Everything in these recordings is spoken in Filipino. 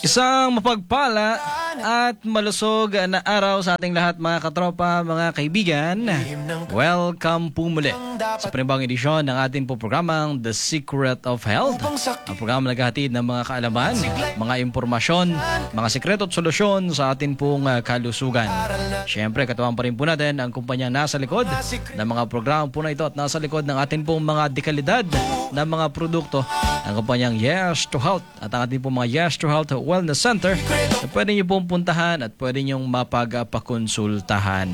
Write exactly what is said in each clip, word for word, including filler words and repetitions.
Isang mapagpala at malusog na araw sa ating lahat mga katropa, mga kaibigan. Welcome po muli sa panibagong edisyon ng ating po programang The Secret of Health. Ang programa naghahatid ng mga kaalaman, mga impormasyon, mga sekreto at solusyon sa ating pong kalusugan. Siyempre, katuwang pa rin po natin ang kumpanya nasa likod ng mga programa po na ito at nasa likod ng ating pong mga dekalidad na mga produkto. Ang kumpanyang Yes to Health at ang ating pong mga Yes to Health Wellness Center na pwede nyo pong puntahan at pwede nyo mapagpakonsultahan.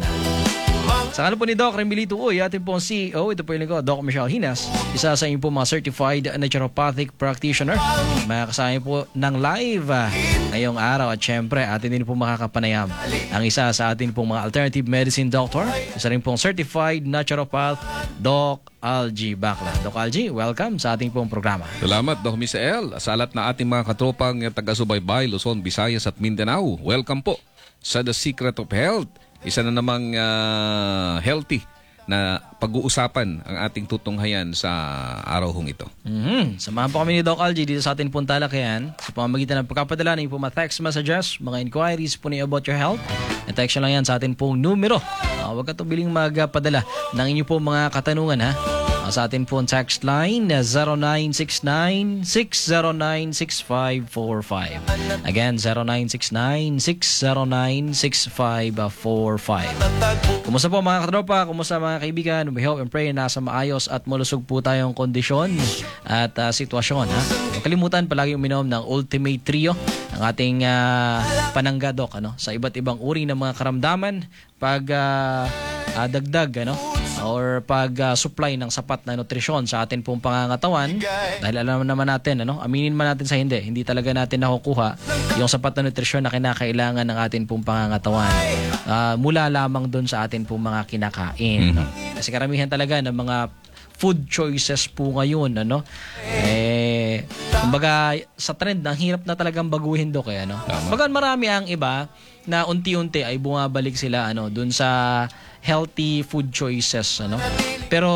Sa kanan po ni Doc Remilito Uy, ating pong C E O, ito po yung ko, Doc Michelle Hinas, isa sa inyo po mga certified naturopathic practitioner. Makakasama po ng live uh, ngayong araw at syempre atin din po makakapanayam ang isa sa atin pong mga alternative medicine doctor, isa rin pong certified naturopath, Doc Algie Bacla. Doc Algie, welcome sa ating pong programa. Salamat, Doc Misael. Sa lahat na ating mga katropang taga-subaybay, Luzon, Visayas at Mindanao, welcome po sa The Secret of Health. Isa na namang uh, healthy na pag-uusapan ang ating tutunghayan sa araw hong ito. Mm-hmm. Samahan po kami ni Doc Algie dito sa ating pong talakayan. Sa pamamagitan ng pagkapadala ng po mga text messages, mga inquiries po niyo about your health. Na-text lang yan sa ating pong numero. Uh, huwag ka tubiling magpadala ng inyo po mga katanungan ha. Uh, sa ating pong text line na zero nine six nine, six zero nine, six five four five. Again, zero nine six nine, six zero nine, six five four five. Kumusta po mga katropa? Kumusta mga kaibigan? We hope and pray na nasa maayos at malusog po tayong kondisyon at uh, sitwasyon. Ha? Huwag kalimutan palagi uminom ng Ultimate Trio, ang ating uh, pananggadok ano, sa iba't ibang uri ng mga karamdaman pag uh, uh, dagdag ano, or pag uh, supply ng sapat na nutrisyon sa atin pong pangangatawan. Dahil alam naman natin, ano, aminin man natin sa hindi, hindi talaga natin nakukuha yung sapat na nutrisyon na kinakailangan ng atin pong pangangatawan. Uh, mula lamang doon sa atin pong mga kinakain. Mm-hmm. No? Kasi karamihan talaga ng mga food choices po ngayon, ano, eh, kumbaga sa trend, ang hirap na talagang baguhin do kaya, no? Kumbaga marami ang iba na unti-unti ay bumabalik sila, ano, dun sa healthy food choices, ano. Pero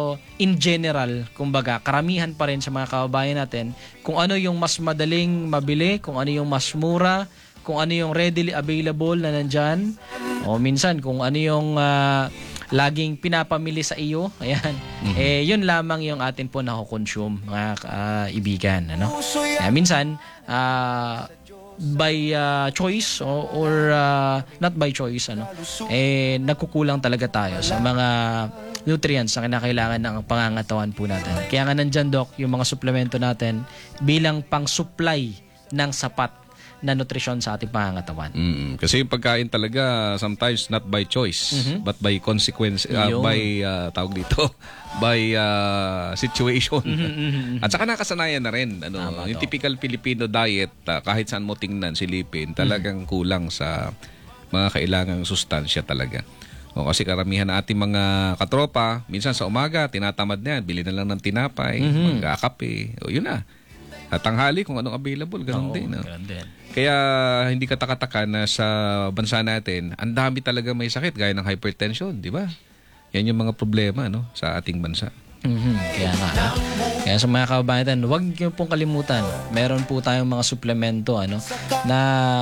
in general, kumbaga karamihan pa rin sa mga kababayan natin kung ano yung mas madaling mabili, kung ano yung mas mura, kung ano yung readily available na nandyan, o minsan kung ano yung uh, laging pinapamili sa iyo, ayan, mm-hmm. eh yun lamang yung atin po nakukonsume, mga kaibigan, ano. Kaya minsan uh, by uh, choice or, or uh, not by choice, ano, eh nagkukulang talaga tayo sa mga nutrients na kinakailangan ng pangangatawan po natin. Kaya nga nandyan, Doc, yung mga suplemento natin bilang pang-supply ng sapat na nutrisyon sa ating pangangatawan. Mm, kasi yung pagkain talaga sometimes not by choice, mm-hmm. but by consequence, uh, by uh, tawag dito, by uh, situation. Mm-hmm. At saka nakasanayan na rin. Ano, ah, yung typical Filipino diet, uh, kahit saan mo tingnan silipin, talagang mm-hmm. kulang sa mga kailangang sustansya talaga. O, kasi karamihan na ating mga katropa, minsan sa umaga, tinatamad na yan, bili na lang ng tinapay, mm-hmm. magkakape, o yun na. At tanghali kung anong available, ganun Oo, din. No? Ganun din. Kaya hindi katakataka na sa bansa natin, ang dami talaga may sakit, gaya ng hypertension, di ba? Yan yung mga problema, no, sa ating bansa. Mm-hmm. Kaya nga. No? Kaya sa mga kababayan, huwag niyo pong kalimutan. Meron po tayong mga suplemento ano, na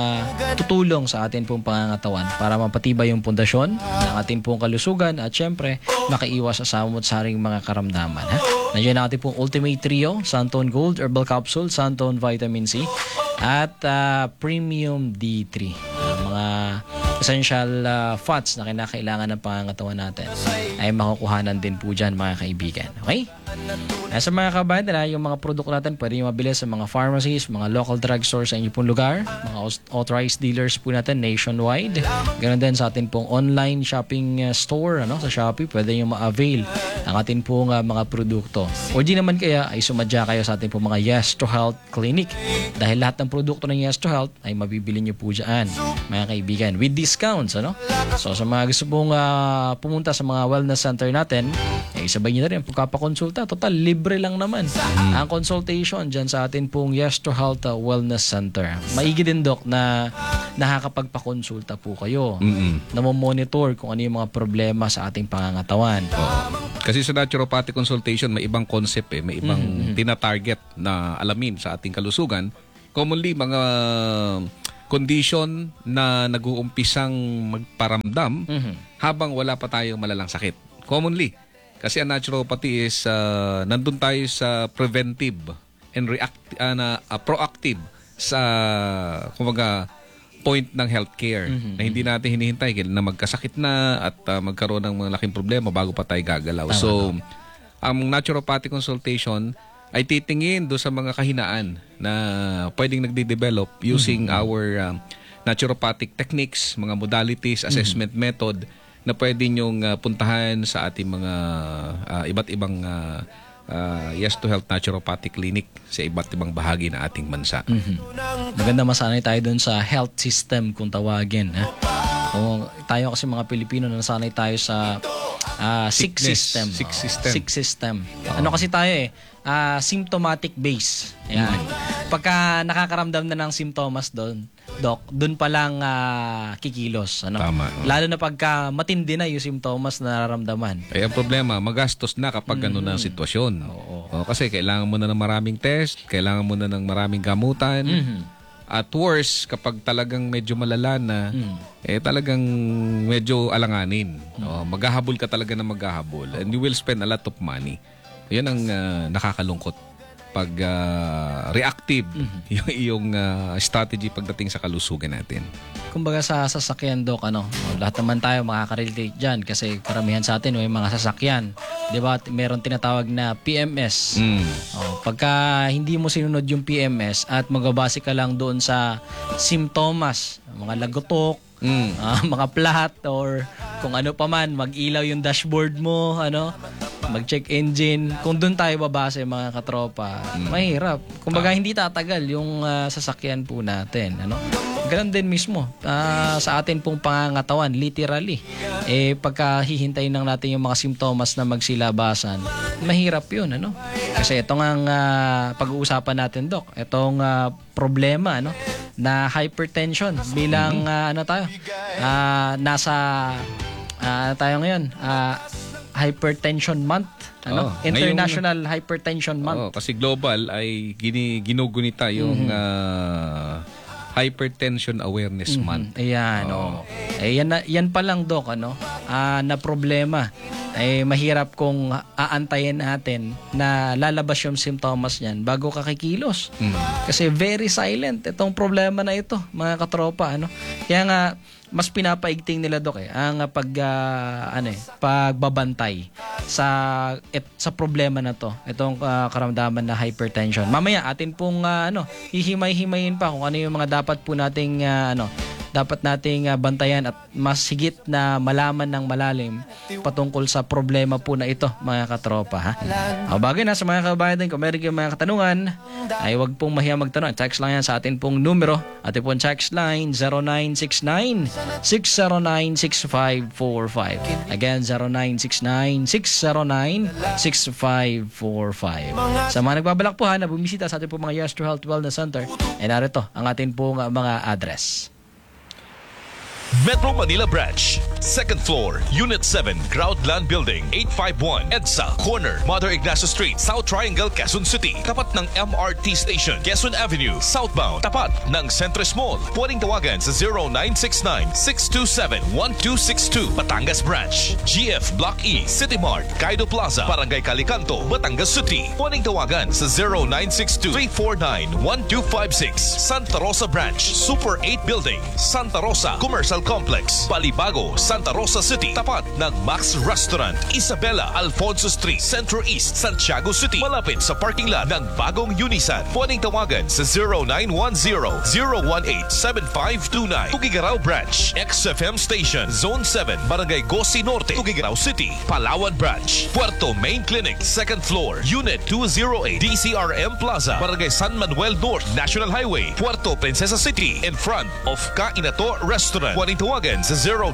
tutulong sa atin pong pangangatawan para mapatibay yung pundasyon ng ating pong kalusugan at syempre makaiwas sa samot-saring mga karamdaman. Ha? Nandiyan natin pong Ultimate Trio, Santon Gold Herbal Capsule, Santon Vitamin C, at uh, Premium D three. Uh, mga essential uh, fats na kinakailangan ng pangangatawan natin ay makukuhanan din po dyan, mga kaibigan. Okay? Sa mga kabayan na yung mga produkto natin pwede nyo mabili sa mga pharmacies, mga local drugstores sa inyo pong lugar, mga authorized dealers po natin nationwide. Ganon din sa atin pong online shopping store, ano, sa Shopee, pwede nyo ma-avail ang atin pong uh, mga produkto. O di naman kaya ay sumadya kayo sa atin pong mga Yes to Health Clinic dahil lahat ng produkto ng Yes to Health ay mabibili nyo po dyan, mga kaibigan, with discounts, ano. So sa mga gusto pong uh, pumunta sa mga wellness center natin, eh, sabay nyo na rin pagkapakonsulta. Total, libre lang naman mm. ang consultation dyan sa atin pong Yes to Health uh, Wellness Center. Maigi din, Doc, na nakakapagpakonsulta po kayo. Mm-mm. Na monitor kung ano yung mga problema sa ating pangangatawan. Oh. Kasi sa naturopathic consultation, may ibang concept eh. May ibang mm-hmm. tina-target na alamin sa ating kalusugan commonly mga condition na nag-uumpisang magparamdam Mhm. habang wala pa tayong malalang sakit. Commonly. Kasi ang naturopathy is uh, nandun tayo sa preventive and react, uh, na, uh, proactive sa kumbaga point ng healthcare Mhm. na hindi natin hinihintay na magkasakit na at uh, magkaroon ng malaking problema bago pa tayo gagalaw. Tama, So, ang naturopathic consultation ay titingin do sa mga kahinaan na pwedeng nagde-develop using Mm-hmm. our um, naturopathic techniques, mga modalities, assessment method na pwede nyong uh, puntahan sa ating mga uh, iba't ibang uh, uh, Yes to Health Naturopathic Clinic sa iba't ibang bahagi ng ating bansa. Maganda masanay tayo dun sa health system kung tawagin. Ha? O, tayo kasi mga Pilipino na nasanay tayo sa ah, sick Sickness. system. Sick Oo, system. Sick system. Ano kasi tayo eh, ah, symptomatic base. Ayan. Pagka nakakaramdam na ng simptomas doon, Doc, doon pa lang ah, kikilos. Ano? Tama, oo. Lalo na pagka matindi na yung simptomas na nararamdaman. Eh, ang problema, magastos na kapag gano'n na ang sitwasyon. O, kasi kailangan mo na ng maraming test, kailangan mo na ng maraming gamutan. At worse, kapag talagang medyo malala na, eh talagang medyo alanganin. O, maghahabol ka talaga na maghahabol. And you will spend a lot of money. Yan ang ah, nakakalungkot. Pag ah, reactive yung iyong ah, strategy pagdating sa kalusugan natin. Kumbaga sa sasakyan, Doc, ano, lahat naman tayo makaka-relate dyan kasi karamihan sa atin may mga sasakyan. Di ba? Meron tinatawag na P M S. Mm. Oh, pagka hindi mo sinunod yung P M S at magbabase ka lang doon sa simptomas, mga lagotok, Mm. ah, mga flat or kung ano pa man, mag-ilaw yung dashboard mo, ano, mag-check engine. Kung doon tayo babase mga katropa, mahirap. Kumbaga hindi tatagal yung ah, sasakyan po natin, ano. Ganun din mismo ah, sa atin pong pangangatawan, literally. Eh pagka hihintayin lang natin yung mga simptomas na magsilabasan, mahirap yun, ano. Kasi ito nga ang ah, pag-uusapan natin, Doc. Itong ah, problema, ano, na hypertension bilang ah, ano tayo? Ah, nasa ah, tayo ngayon, ah, Hypertension Month, ano? Oh, International Hypertension Month. Oo, kasi global ay gini, ginugunita yung ah, Hypertension Awareness Month. Ayan, oh. Eh, yan, na, yan pa lang, Doc, ano, ah, na problema. Eh, mahirap kung aantayin natin na lalabas yung simptomas niyan bago ka kikilos. Kasi very silent itong problema na ito, mga katropa, ano. Kaya nga, mas pinapaigting nila, Doc, eh, ang ah, pag, ah, ano eh, pagbabantay sa, et, sa problema na to. Itong ah, karamdaman na hypertension. Mamaya, atin pong, ah, ano, hihimay-himayin pa kung ano yung mga dapat po nating, ah, ano, dapat nating uh, bantayan at mas higit na malaman ng malalim patungkol sa problema po na ito, mga katropa, ha? O, bagay na sa mga kabayan din, kung meron kayong mga katanungan, ay wag pong mahiya magtanong. Text lang yan sa atin pong numero. Atin pong text line zero nine six nine, six zero nine, six five four five. Again, zero nine six nine, six zero nine, six five four five. Sa mga nagbabalak po ha, na bumisita sa atin pong mga Yes to Health Wellness Center, ay narito ang atin pong uh, mga address. Metro Manila Branch, second floor, Unit seven, Groundland Building, eight five one, EDSA, corner, Mother Ignacio Street, South Triangle, Quezon City. Tapat ng M R T Station, Quezon Avenue, southbound. Tapat ng Centris Mall. Pwedeng tawagan sa zero nine six nine, six two seven, one two six two. Batangas Branch, G F Block E, City Mart, Kaido Plaza, Barangay Calicanto, Batangas City. Pwedeng tawagan sa zero nine six two, three four nine, one two five six. Santa Rosa Branch, Super eight Building, Santa Rosa Commercial Complex, Balibago, Santa Rosa City. Tapat ng Max Restaurant, Isabela, Alfonso Street, Centro East, Santiago City. Malapit sa parking lot ng bagong Unisan. Pwedeng tawagan sa zero nine one zero, zero one eight, seven five two nine. Tugigaraw Branch, X F M Station, Zone seven, Barangay Gosi Norte, Tugigaraw City. Palawan Branch, Puerto Main Clinic, second floor, Unit two oh eight, D C R M Plaza, Barangay San Manuel North, National Highway, Puerto Princesa City, in front of Kainato Restaurant. Pwedeng tawagan sa zero nine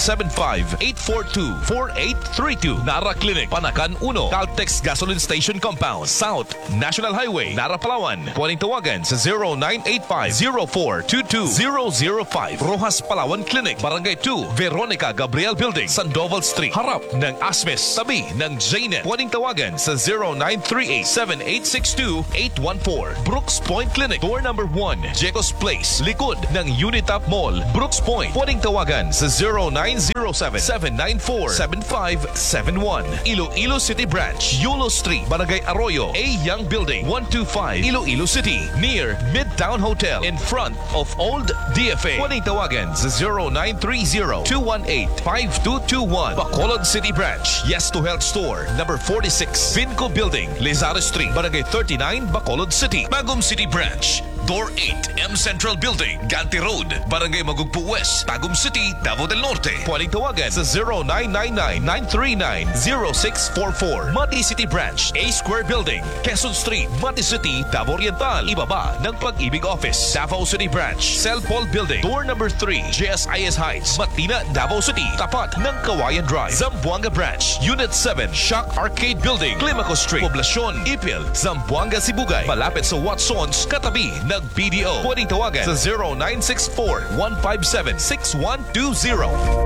seven five, eight four two, four eight three two. Nara Clinic, Panakan uno, Caltex Gasoline Station Compound, South National Highway, Nara, Palawan. Pwedeng tawagan sa zero nine eight five, zero four two two, zero zero five. Rojas Palawan Clinic, Barangay two, Veronica Gabriel Building, Sandoval Street, harap ng Asmis, tabi ng J N E T. Pwedeng tawagan sa zero nine three eight, seven eight six two, eight one four. Brooks Point Clinic, door number one, Jecos Place, likod ng Unitap Mall, Brooks Point. Pwedeng tawagan sa zero nine zero seven, seven nine four, seven five seven one. Iloilo City Branch, Yulo Street, Barangay Arroyo, A Young Building, one two five, Iloilo City, near Midtown Hotel, in front of Old D F A. Pwedeng tawagan sa zero nine three zero, two one eight, five two two one. Bacolod City Branch, Yes to Health Store, number forty-six, Vinco Building, Lizardo Street, Barangay thirty-nine, Bacolod City. Bagum City Branch, Door eight, M Central Building, Ganti Road, Barangay Magugpo West, Tagum City, Davao del Norte. Pwedeng tawagan sa zero nine nine nine, nine three nine, zero six four four. Mati City Branch, A Square Building, Quezon Street, Mati City, Davao Oriental. Ibaba ng Pag-ibig Office, Davao City Branch, Cell Paul Building, door number three, J S I S Heights, Matina, Davao City, tapat ng Kawayan Drive. Zamboanga Branch, Unit seven, Shock Arcade Building, Climaco Street, Poblacion, Ipil, Zamboanga, Sibugay, malapit sa Watsons, katabi ng B D O. Pwedeng tawagan sa zero nine six four, one five seven, six one two zero.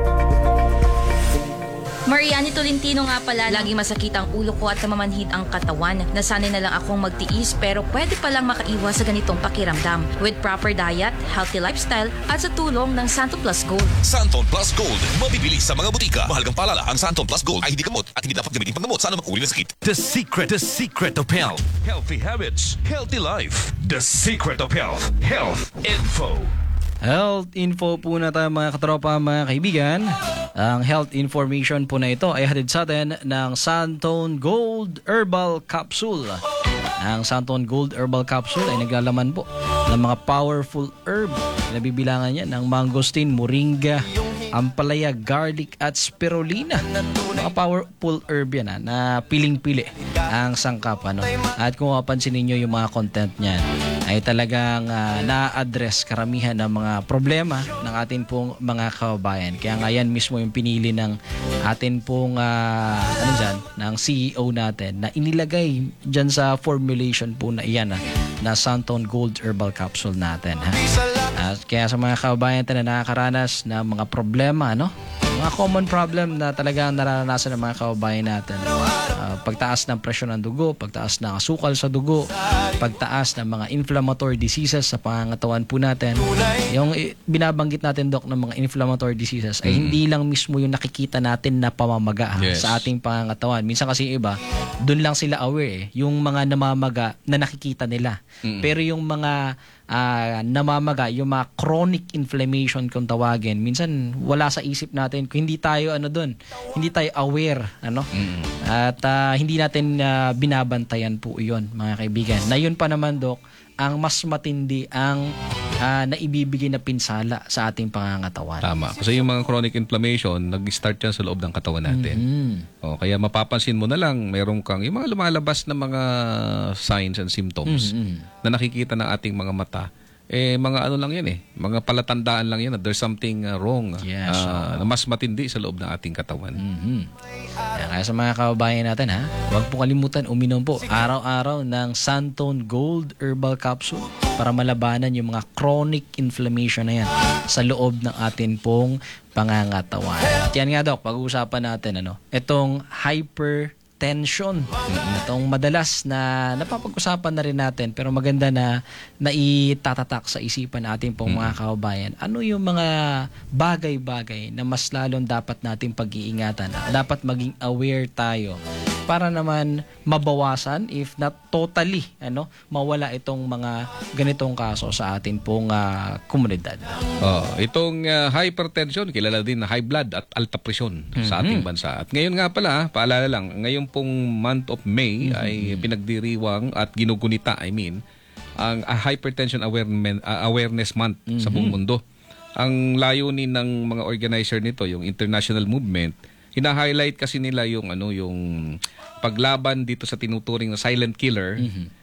Mariani Tolentino nga pala, laging masakit ang ulo ko at namamanhid ang katawan. Nasanay na lang akong magtiis pero pwede palang makaiwas sa ganitong pakiramdam with proper diet, healthy lifestyle at sa tulong ng Santon Plus Gold. Santon Plus Gold, mabibili sa mga butika. Mahalagang paalala, ang Santon Plus Gold ay hindi gamot at hindi dapat gamitin panggamot sa anumang uri ng sakit. The secret, the secret of health. Healthy habits, healthy life. The secret of health. Health info. Health info po na tayo mga katropa, mga kaibigan. Ang health information po na ito ay hatid sa atin ng Santon Gold Herbal Capsule. Ang Santon Gold Herbal Capsule ay naglalaman po ng mga powerful herb. Nabibilangan niya ng mangosteen, moringa, ampalaya, garlic at spirulina. Mga powerful herb yan ha, na piling-pili ang sangkap. Ano? At kung mapansin ninyo yung mga content niyan, ay talagang uh, na-address karamihan ng mga problema ng atin pong mga kababayan. Kaya nga yan mismo yung pinili ng atin pong uh, ano dyan, ng C E O natin na inilagay dyan sa formulation po na iyan ha, na Santon Gold Herbal Capsule natin. Ha? At kaya sa mga kababayan natin na nakakaranas ng mga problema, no? Mga common problem na talagang nararanasan ng mga kababayan natin. Uh, pagtaas ng presyon ng dugo, pagtaas ng asukal sa dugo, pagtaas ng mga inflammatory diseases sa pangangatawan po natin. Yung binabanggit natin, Doc, ng mga inflammatory diseases ay mm. hindi lang mismo yung nakikita natin na pamamaga yes. sa ating pangangatawan. Minsan kasi iba, dun lang sila aware eh. Yung mga namamaga na nakikita nila. Mm. Pero yung mga Uh, namamaga, yung mga chronic inflammation kung tawagin, minsan wala sa isip natin kung hindi tayo ano doon, hindi tayo aware, ano? Mm. At uh, hindi natin uh, binabantayan po 'yon, mga kaibigan. Na yun pa naman, Dok, ang mas matindi ang uh, naibibigay na pinsala sa ating pangangatawan. Tama. Kasi yung mga chronic inflammation, nag-start yan sa loob ng katawan natin. Mm-hmm. O, kaya mapapansin mo na lang, meron kang yung mga lumalabas na mga signs and symptoms mm-hmm. na nakikita ng ating mga mata. Eh, mga ano lang yan eh. Mga palatandaan lang yan na there's something uh, wrong yes, uh, na mas matindi sa loob ng ating katawan. Mm-hmm. Kaya sa mga kababayan natin, ha, huwag po kalimutan uminom po araw-araw ng Santon Gold Herbal Capsule para malabanan yung mga chronic inflammation na yan sa loob ng atin pong pangangatawan. At yan nga, Doc, pag-uusapan natin ano, itong hyper tension. Itong madalas na napapag-usapan na rin natin pero maganda na naitatatak sa isipan natin pong mga kababayan. Ano yung mga bagay-bagay na mas lalong dapat natin pag-iingatan? Dapat maging aware tayo para naman mabawasan if not totally ano mawala itong mga ganitong kaso sa atin pong uh, komunidad. Oh, itong uh, hypertension kilala din na high blood at alta presyon mm-hmm. sa ating bansa. At ngayon nga pala, paalala lang, ngayon pong month of May mm-hmm. ay pinagdiriwang at ginugunita, I mean, ang uh, hypertension awareness, uh, awareness month mm-hmm. sa buong mundo. Ang layunin ng mga organizer nito, yung international movement, hina-highlight kasi nila yung ano yung paglaban dito sa tinuturing na silent killer mm-hmm.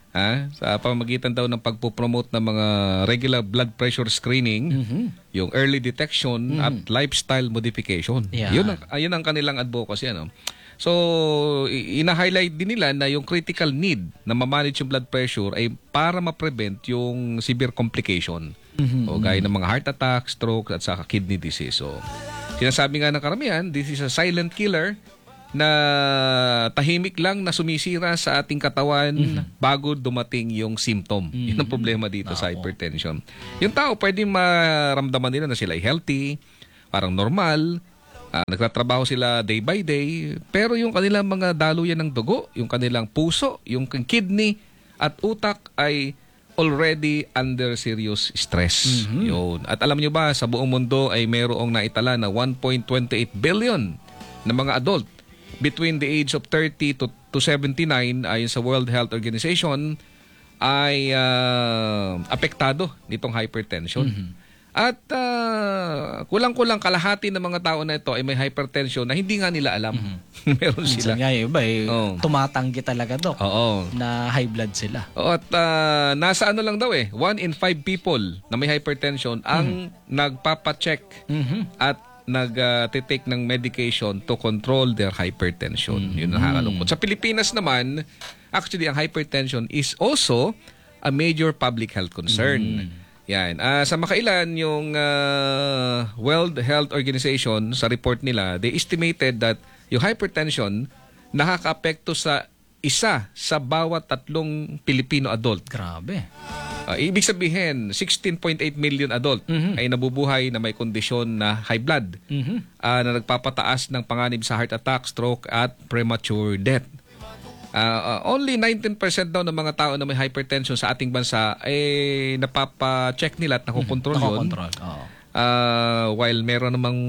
Ha? Sa pamamagitan daw ng pagpo-promote ng mga regular blood pressure screening, Mhm. yung early detection at lifestyle modification. Yeah. Yun ang, ayun ang kanilang advocacy. Ano? So, i- ina-highlight din nila na yung critical need na ma-manage yung blood pressure ay para ma-prevent yung severe complication. O gaya ng mga heart attack, stroke at saka kidney disease. So, sinasabi nga ng karamihan, this is a silent killer na tahimik lang na sumisira sa ating katawan bago dumating yung symptom. Yun ang problema dito sa hypertension. Yung tao pwede maramdaman nila na sila ay healthy, parang normal, ah, nagtatrabaho sila day by day, pero yung kanilang mga daluyan ng dugo, yung kanilang puso, yung kidney at utak ay already under serious stress. Yun. At alam nyo ba, sa buong mundo ay mayroong naitala na one point two eight billion na mga adult between the age of thirty to, to seventy-nine ayon sa World Health Organization ay uh, apektado nitong hypertension. At uh, kulang-kulang kalahati ng mga tao na ito ay may hypertension na hindi nga nila alam. Meron sila. Minsan nga yung iba eh, Oo. tumatanggi talaga to Oo. na high blood sila. Oo, at uh, nasa ano lang daw eh, one in five people na may hypertension ang nagpapacheck at nag-take ng medication to control their hypertension. Yun ang nakakalungkot. Sa Pilipinas naman, actually, ang hypertension is also a major public health concern. Yan. Ah, sa makailan, yung ah, World Health Organization, sa report nila, they estimated that yung hypertension nakaka-apekto sa isa sa bawat tatlong Pilipino adult. Grabe. Uh, ibig sabihin, sixteen point eight million adult ay nabubuhay na may kondisyon na high blood ah, na nagpapataas ng panganib sa heart attack, stroke at premature death. Uh, uh, only nineteen percent daw ng mga tao na may hypertension sa ating bansa ay napapa-check nila at nakokontrol yun. Nakokontrol. Oo. Uh, while meron namang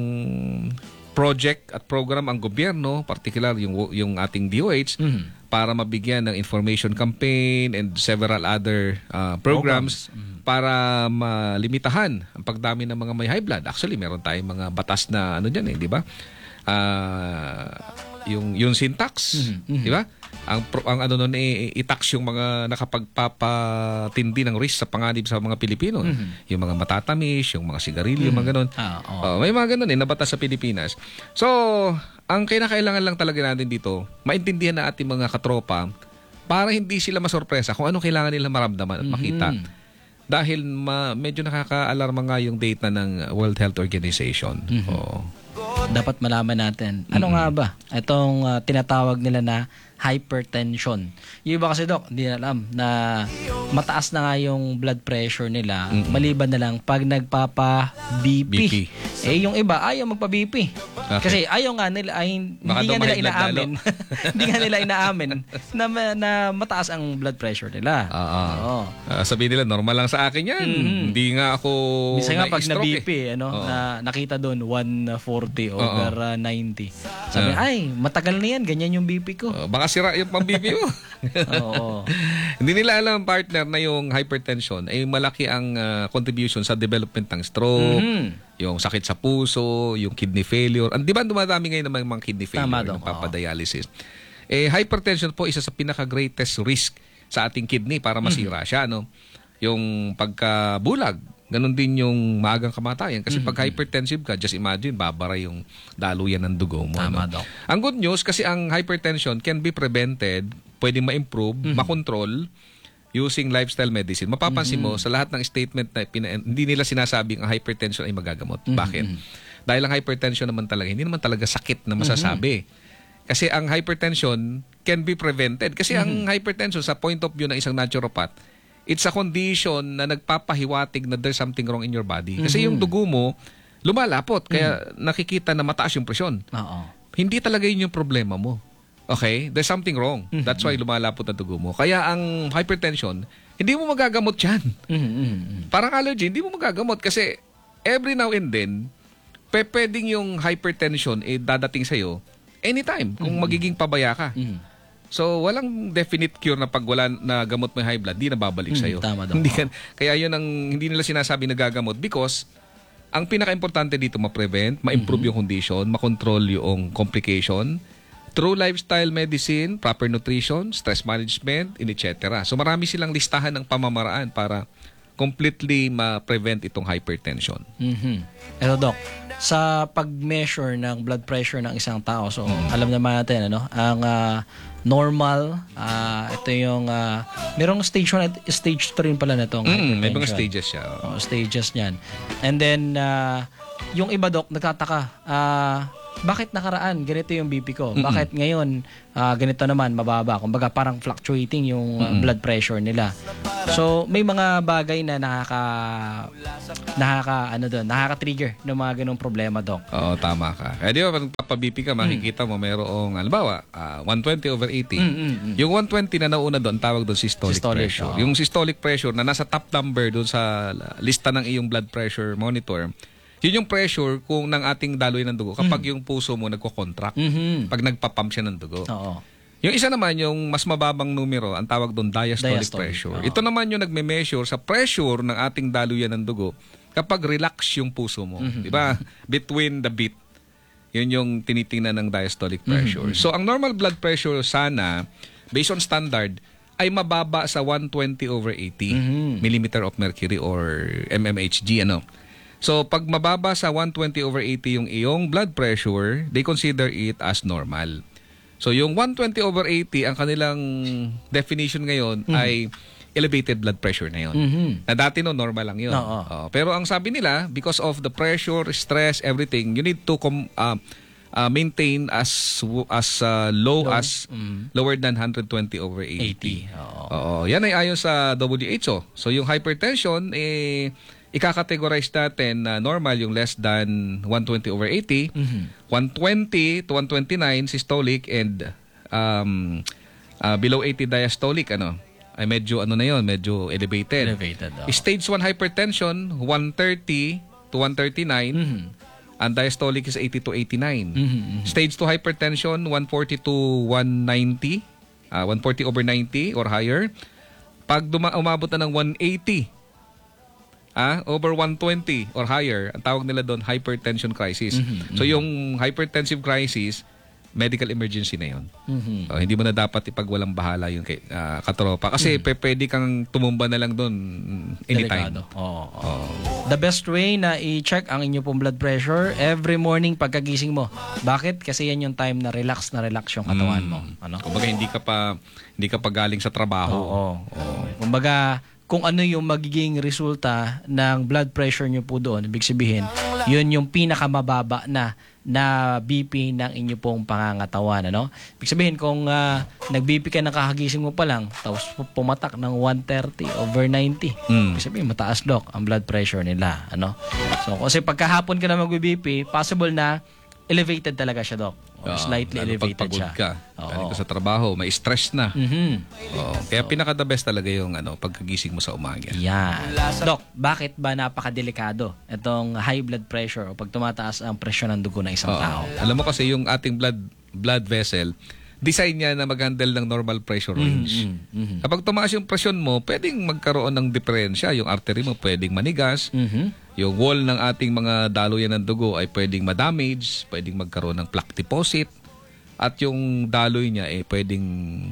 project at program ang gobyerno, particular yung yung ating D O H, para mabigyan ng information campaign and several other uh, programs, para malimitahan ang pagdami ng mga may high blood. Actually, meron tayong mga batas na ano diyan eh, di ba? Uh, yung yung sin tax, di ba? Ang pro- ang ano noon eh, i-tax yung mga nakapagpapatindi ng risk sa panganib sa mga Pilipino. Yung mga matatamis, yung mga sigarilyo, mga ganun. Ah, oo. Oh, may mga ganun eh, nabatas sa Pilipinas. So, ang kinakailangan lang talaga natin dito, maintindihan na ating mga katropa para hindi sila masorpresa kung ano kailangan nila maramdaman at makita. Dahil ma- medyo nakaka-alarma nga yung data ng World Health Organization. Oo. Dapat malaman natin. Ano nga ba? Itong ah, tinatawag nila na hypertension. Yung iba kasi, Dok, hindi na alam na mataas na nga yung blood pressure nila maliban na lang pag nagpapa-B P. B P. Eh, yung iba ayaw magpa-B P. Okay. Kasi ayaw nga nila, ay, Baka hindi daw nga nila may blood inaamin. hindi nga nila inaamin na, ma- na mataas ang blood pressure nila. Oo. Oo. Ah, sabihin nila, normal lang sa akin yan. Hindi nga ako Minsan nga pag na-stroke na-B P, eh. ano, Oo. na nakita doon one forty over uh, ninety. Sabi, Ah. ay, matagal na yan, ganyan yung B P ko. Oh, baka sira yung pang-B P mo. Oo. Hindi nila alam, partner, na yung hypertension ay malaki ang ah, contribution sa development ng stroke, yung sakit sa puso, yung kidney failure. Ang di ba dumadami ngayon ng mga kidney failure, Tama, Dok. ng papadialysis. Eh, hypertension po isa sa pinaka-greatest risk sa ating kidney para masira siya. No? Yung pagkabulag, ganun din yung maagang kamatayan. Kasi pag hypertensive ka, just imagine, babara yung daluyan ng dugo mo. Tama, no? Dok. Ang good news, kasi ang hypertension can be prevented, pwedeng ma-improve, makontrol, using lifestyle medicine. Mapapansin mo, sa lahat ng statement na pina- hindi nila sinasabing ang hypertension ay magagamot. Bakit? Dahil ang hypertension naman talaga, hindi naman talaga sakit na masasabi. Kasi ang hypertension can be prevented. Kasi ang hypertension, sa point of view ng isang naturopath, it's a condition na nagpapahiwatig na there's something wrong in your body. Kasi yung dugo mo, lumalapot. Kaya nakikita na mataas yung presyon. Oo. Hindi talaga yun yung problema mo. Okay? There's something wrong. That's why lumalapot ang dugo mo. Kaya ang hypertension, hindi mo magagamot yan. Parang allergy, hindi mo magagamot kasi every now and then, pe pwedeng yung hypertension eh, dadating sa'yo anytime kung magiging pabaya ka. So, walang definite cure na pag wala na gamot mo yung high blood, di na babalik sa'yo. tama daw. Hindi ka- kaya yun ang hindi nila sinasabi na gagamot because ang pinaka-importante dito ma-prevent, ma-improve yung condition, ma-control yung complication, through lifestyle medicine, proper nutrition, stress management, and et cetera. So marami silang listahan ng pamamaraan para completely ma-prevent itong hypertension. Mhm. Ito, Doc, sa pag-measure ng blood pressure ng isang tao, so alam naman natin, ano, ang ah, normal, ah, ito yung, uh, merong stage one at stage three pala na itong Mm, may mga hypertension. stages siya. Oh, stages niyan. And then, ah, yung iba, Doc, nagtataka, ah, bakit nakaraan ganito yung B P ko? Bakit ngayon ah, ganito naman mababa? Kumbaga parang fluctuating yung ah, blood pressure nila. So may mga bagay na nakaka nakaka ano doon, nakaka-trigger ng mga ganung problema, Doc. Oo, tama ka. Eh, di ba, pag papa-B P ka, makikita mo mayroong, halimbawa, ah, one twenty over eighty. Yung one twenty na nauna doon, tawag doon systolic, Systolic, pressure. oo. Yung systolic pressure na nasa top number doon sa lista ng iyong blood pressure monitor, yun yung pressure kung ng ating daloy ng dugo kapag yung puso mo nagko-contract. Mhm. Pag nagpa-pump siya ng dugo. Oo. Yung isa naman, yung mas mababang numero, ang tawag doon diastolic, Diastolic, pressure. oo. Ito naman yung nagme-measure sa pressure ng ating daluyan ng dugo kapag relax yung puso mo. Di ba? Between the beat. Yun yung tinitingnan ng diastolic pressure. So, ang normal blood pressure sana, based on standard, ay mababa sa one twenty over eighty millimeter of mercury or M M H G. Ano? So, pag mababa sa one twenty over eighty yung iyong blood pressure, they consider it as normal. So, yung one twenty over eighty, ang kanilang definition ngayon ay elevated blood pressure na yun. Mhm. Na dati no, normal lang yun. Oo. Oh, pero ang sabi nila, because of the pressure, stress, everything, you need to com- uh, uh, maintain as as uh, low, as lower than one twenty over eighty. eighty. Oo. Oo. Yan ay ayon sa W H O. So, yung hypertension, eh, ika-categorize natin na normal yung less than one twenty over eighty, one twenty to one twenty-nine systolic, and um, uh, below eighty diastolic, ano, ay medyo ano na yun, medyo elevated. Elevated, oo. Stage one hypertension, one thirty to one thirty-nine, and diastolic is eighty to eighty-nine. Stage two hypertension, one forty to one ninety, uh, one forty over ninety or higher. Pag duma- umabot na ng one eighty, ah, over one twenty or higher, ang tawag nila doon hypertension crisis. So yung hypertensive crisis, medical emergency na yun. Mhm. So, hindi mo na dapat ipagwalang bahala yung kay, ah, katropa. Kasi pe- pwede kang tumumba na lang doon anytime. Delikado. Oo. oo. The best way na i-check ang inyo pong blood pressure every morning pagkagising mo. Bakit? Kasi yan yung time na relax na relax yung katawan mo. Ano? Kumbaga hindi ka pa hindi ka pa galing sa trabaho. Oo. Oo. Kumbaga, kung ano yung magiging resulta ng blood pressure nyo po doon, ibig sabihin, yun yung pinakamababa na na B P ng inyo pong pangangatawan. Ano? Ibig sabihin, kung uh, nag-B P ka ng kakagising mo pa lang, tapos pumatak ng one thirty over ninety, Mm. ibig sabihin, mataas, Doc, ang blood pressure nila. Ano? So, kasi pagkahapon ka na mag-B P, possible na elevated talaga siya, Doc. Or Oo, slightly lalo elevated pag pagod siya. ka, Oo. galing ka sa trabaho, may stress na. Mhm. Oo. Kaya pinaka-the best talaga yung ano, pagkagising mo sa umaga. Yan. Doc, bakit ba napakadelikado itong high blood pressure o pag tumataas ang presyon ng dugo ng isang Oo. tao? Alam mo kasi yung ating blood blood vessel, design niya na mag-handle ng normal pressure range. mhm. Kapag tumaas yung presyon mo, pwedeng magkaroon ng diferensya. Yung artery mo pwedeng manigas. Mhm. Yung wall ng ating mga daluyan ng dugo ay pwedeng ma-damage, pwedeng magkaroon ng plaque deposit. At yung daloy niya eh pwedeng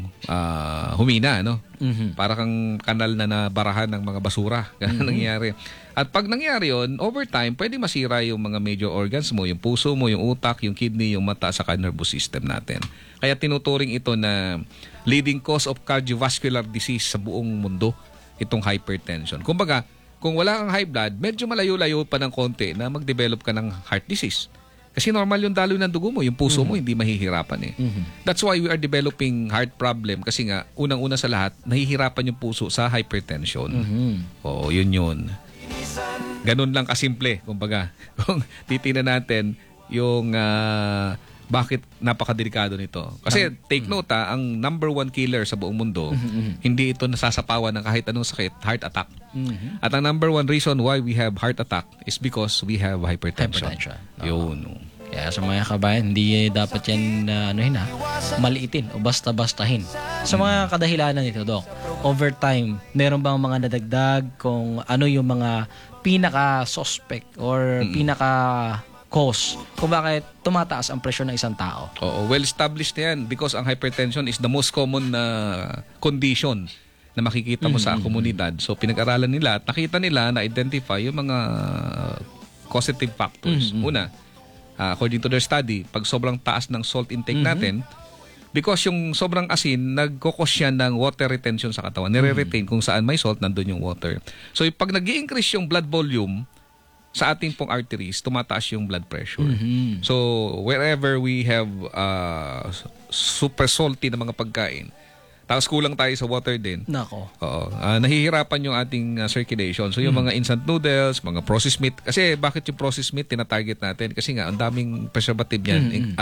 ah, humina, no? Mhm. Para kang kanal na nabarahan ng mga basura. Ganun nangyayari. At pag nangyari yun, over time, pwedeng masira yung mga major organs mo, yung puso mo, yung utak, yung kidney, yung mata, saka nervous system natin. Kaya tinuturing ito na leading cause of cardiovascular disease sa buong mundo, itong hypertension. Kumbaga, kung wala kang high blood, medyo malayo-layo pa ng konti na mag-develop ka ng heart disease. Kasi normal yung daloy ng dugo mo, yung puso mo hindi mahihirapan eh. That's why we are developing heart problem kasi nga, unang-una sa lahat, nahihirapan yung puso sa hypertension. Mhm. Oo, yun yun. Ganun lang kasimple, kumbaga. Kung titingnan natin yung ah, bakit napakadelikado nito. Kasi take note ha, ang number one killer sa buong mundo, hindi ito nasasapawan ng kahit anong sakit, heart attack. Mhm. At ang number one reason why we have heart attack is because we have hypertension. Hypertension. Yun. Kaya sa mga kabayan, hindi dapat yan na ano yun, ha, maliitin o basta-bastahin. Sa mga kadahilanan nito, Doc, over time, meron bang mga nadagdag kung ano yung mga pinaka-suspect or pinaka cause kung bakit tumataas ang presyon ng isang tao. Oo, well established na yan because ang hypertension is the most common na condition na makikita mo sa komunidad. So pinag-aralan nila at nakita nila na identify yung mga causative factors. Mm-hmm. Una, uh, according to their study, pag sobrang taas ng salt intake Mm-hmm. natin, because yung sobrang asin, nagkukos siya ng water retention sa katawan. Nire-retain kung saan may salt, nandun yung water. So pag nag-i-increase yung blood volume sa ating pong arteries, tumataas yung blood pressure. Mm-hmm. So wherever we have uh, super salty na mga pagkain, tapos kulang tayo sa water din. Nako. Oo. Ah, nahihirapan yung ating uh, circulation. So yung mga instant noodles, mga processed meat. Kasi bakit yung processed meat tinatarget natin? Kasi nga, ang daming preservative yan.